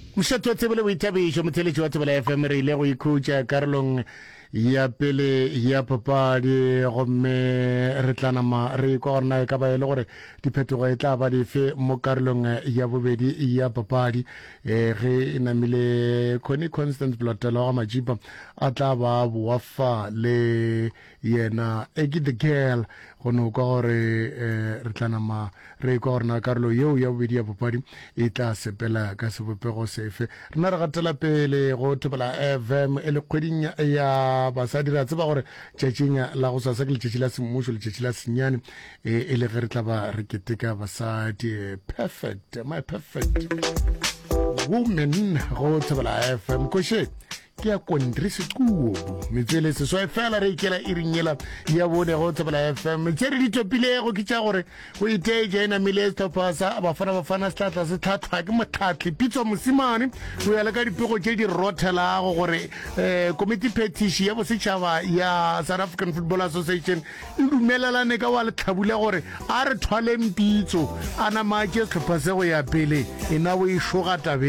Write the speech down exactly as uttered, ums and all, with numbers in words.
Mshato tsebele boithabišo motheletši wa tsebela F M re ile go ikhutša karolong ya pele ya papadi gomme re tlanama re kwa gore na e ka ba e le gore diphetogo e tla ba dife mo karolong ya bobedi ya papadi eh ge e namile Connie Constant Blotelo ga Majipa a tla ba boafa le yena Eggy the Girl go no kwa gore eh re tlanama re kwa gore na karolo yeo ya bobedi ya papadi e tla sepela ka sebopego sefe rena re gatela pele go thobela F M e le kgweding ya basadi ra tseba gore tšatšinya la go sa sa ke letšatši la semmušo letšatši la senyane e le ge re tla ba re keteka basadi perfect my perfect woman go thobela F M koše ke ya kontrise kuobo metsele se so e fela re ikela e ringela ya bone go tsebela F M tsere di topilego ke tša gore go iteje ena mile stopasa ba fana ba fana stata se thathwa ke mothatli pitso mosimane go ya le ka dipego tše di rothelago gore eh committee petition ya bosetšhaba ya South African Football Association e dumelelane ka wa le tlhabula gore a re thwaleng pitso ana ma ke se go ya pele ena o e shoga tabe